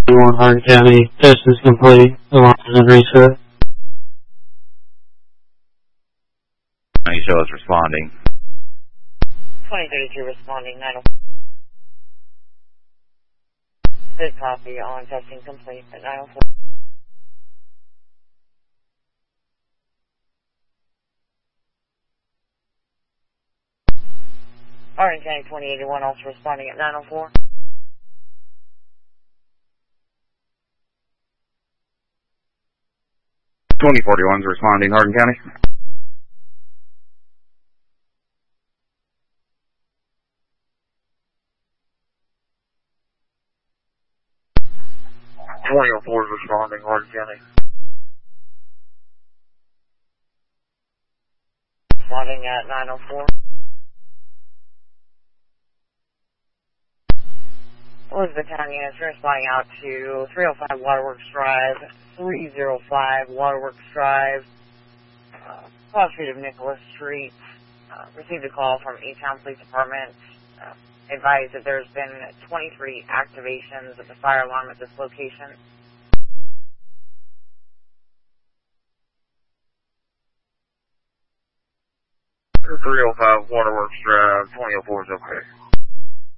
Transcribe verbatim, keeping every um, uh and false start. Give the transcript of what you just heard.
one Hardin County. Test is complete. Alarm is reset. County show is responding. twenty thirty-two responding, nine oh four. Good copy, on testing complete at nine oh four. Hardin County twenty eighty-one also responding at nine oh four. twenty forty-one is responding, Hardin County. twenty oh four is responding, Hardin County. Responding at nine oh four. Elizabeth County units responding out to three oh five Waterworks Drive, three oh five Waterworks Drive, uh, cross street of Nicholas Street. Uh, received a call from E-Town Police Department. Uh, advised that there's been twenty-three activations of the fire alarm at this location. three oh five Waterworks Drive, twenty oh four is okay.